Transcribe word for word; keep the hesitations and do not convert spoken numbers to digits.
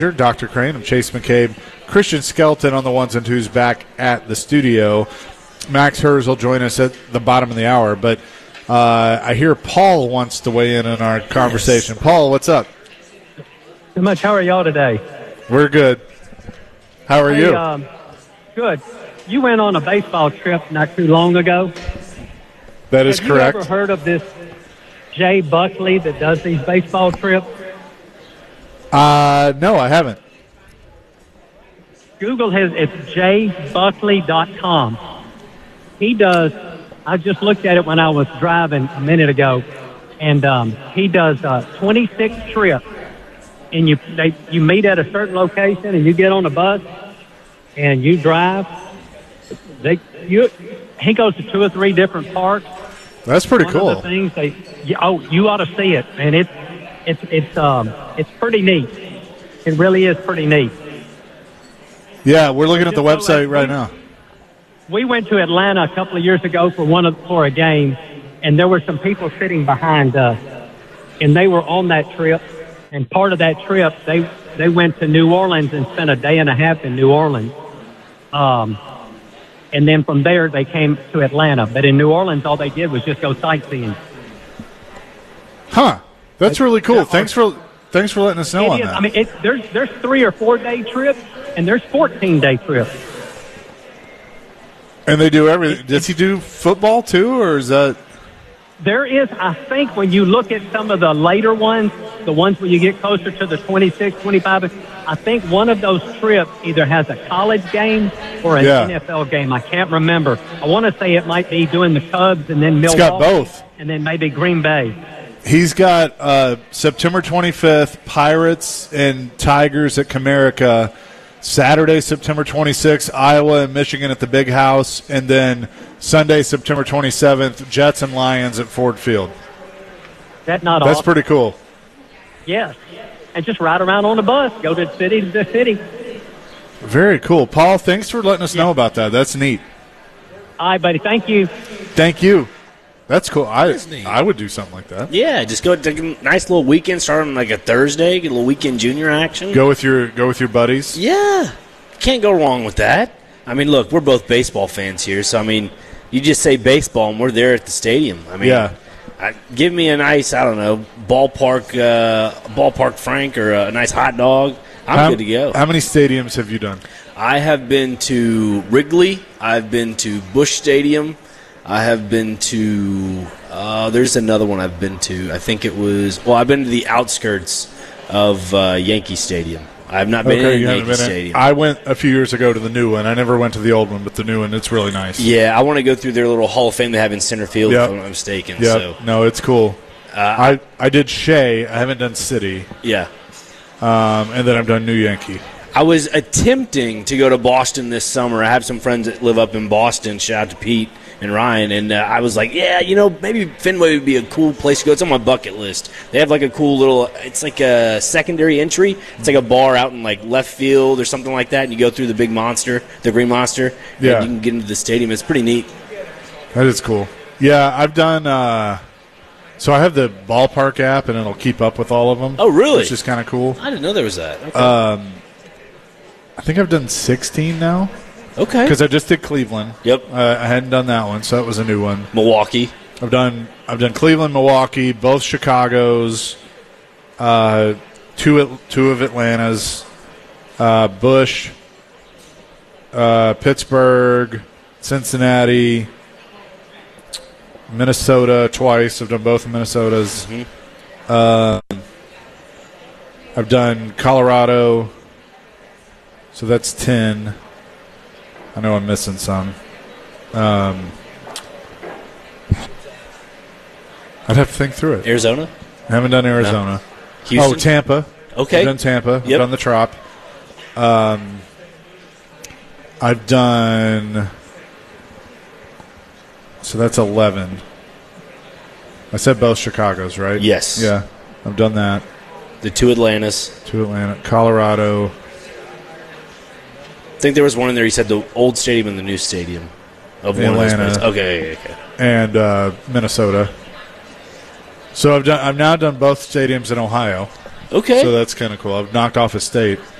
Doctor Crane. I'm Chase McCabe. Christian Skelton on the ones and twos back at the studio. Max Hers will join us at the bottom of the hour, but uh, I hear Paul wants to weigh in on our conversation. Yes. Paul, what's up? Not much. How are y'all today? We're good. How are hey, you? Um, good. You went on a baseball trip not too long ago. That is Have correct. Have you ever heard of this Jay Buckley that does these baseball trips? Uh, no, I haven't. Google has it's jay buckley dot com. He does. I just looked at it when I was driving a minute ago, and um, he does uh, twenty-six trips. And you they, you meet at a certain location, and you get on a bus, and you drive. They you he goes to two or three different parks. That's pretty One cool. Of the things they you, oh you ought to see it, and it's it's it's um it's pretty neat. It really is pretty neat. Yeah, we're looking at the website right now. We went to Atlanta a couple of years ago for one of, for a game, and there were some people sitting behind us, and they were on that trip. And part of that trip, they they went to New Orleans and spent a day and a half in New Orleans. Um, and then from there, they came to Atlanta. But in New Orleans, all they did was just go sightseeing. Huh. That's really cool. Thanks for thanks for letting us know It on is. that. I mean, it, there's there's three or four day trips, and there's fourteen day trips. And they do everything. Does he do football too, or is that? There is, I think, when you look at some of the later ones, the ones where you get closer to the twenty-six, twenty-five, I think one of those trips either has a college game or an Yeah. N F L game. I can't remember. I want to say it might be doing the Cubs and then Milwaukee. It's got both. And then maybe Green Bay. He's got uh, September twenty-fifth, Pirates and Tigers at Comerica. Saturday, September twenty-sixth, Iowa and Michigan at the Big House. And then Sunday, September twenty-seventh, Jets and Lions at Ford Field. That not That's awesome? pretty cool. Yes. And just ride around on the bus, go to city to city. Very cool. Paul, thanks for letting us know about that. That's neat. All right, buddy. Thank you. Thank you. That's cool. I neat. I would do something like that. Yeah, just go take a nice little weekend, start on like a Thursday, get a little weekend junior action. Go with your go with your buddies. Yeah, can't go wrong with that. I mean, look, we're both baseball fans here, so I mean, you just say baseball, and we're there at the stadium. I mean, Yeah. I, give me a nice, I don't know, ballpark, uh, ballpark Frank, or a nice hot dog. I'm how, good to go. How many stadiums have you done? I have been to Wrigley. I've been to Busch Stadium. I have been to, uh, there's another one I've been to. I think it was, well, I've been to the outskirts of uh, Yankee Stadium. I have not been Okay, in you haven't Yankee been in- Stadium. I went a few years ago to the new one. I never went to the old one, but the new one, it's really nice. Yeah, I want to go through their little Hall of Fame they have in center field, Yep. if I'm not mistaken. Yeah, So, no, it's cool. uh, I, I did Shea. I haven't done City. yeah. Um, and then I've done New Yankee. I was attempting to go to Boston this summer. I have some friends that live up in Boston. Shout out to Pete and Ryan. And uh, I was like, yeah, you know, maybe Fenway would be a cool place to go. It's on my bucket list. They have like a cool little, it's like a secondary entry. It's like a bar out in like left field or something like that. And you go through the big monster, the green monster. Yeah. And you can get into the stadium. It's pretty neat. That is cool. Yeah, I've done uh, – so I have the ballpark app, and it'll keep up with all of them. Oh, really? Which is kind of cool. I didn't know there was that. Okay. Um, I think I've done sixteen now. okay. Because I just did Cleveland. Yep. Uh, I hadn't done that one, so that was a new one. Milwaukee. I've done I've done Cleveland, Milwaukee, both Chicago's, uh, two two of Atlanta's, uh, Busch, uh, Pittsburgh, Cincinnati, Minnesota twice. I've done both of Minnesota's. Mhm. Uh, I've done Colorado, so that's ten. I know I'm missing some. Um, I'd have to think through it. Arizona. I haven't done Arizona. Houston. Oh, Tampa. Okay. I've done Tampa. I've Yep. done the Trop. Um, I've done. So that's eleven. I said both Chicago's, right? Yes. Yeah, I've done that. The two Atlantas. To Atlanta, Colorado. I think there was one in there. He said the old stadium and the new stadium of one Atlanta. of those places. Okay, okay, okay. and uh, Minnesota. So I've done. I've now done both stadiums in Ohio. Okay. So that's kind of cool. I've knocked off a state.